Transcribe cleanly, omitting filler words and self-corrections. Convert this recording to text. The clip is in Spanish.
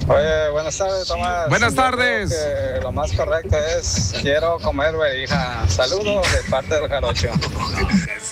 Oye, buenas tardes, Tomás. Buenas Yo tardes. creo que lo más correcto es quiero comer verija. Saludos de parte del Jarocho.